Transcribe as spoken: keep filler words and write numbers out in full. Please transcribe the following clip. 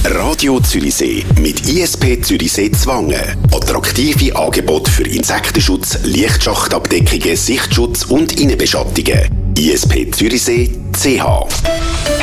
Radio Zürichsee mit I S P Zürichsee Zwangen. Attraktive Angebote für Insektenschutz, Lichtschachtabdeckungen, Sichtschutz und Innenbeschattungen. I S P Zürichsee punkt C H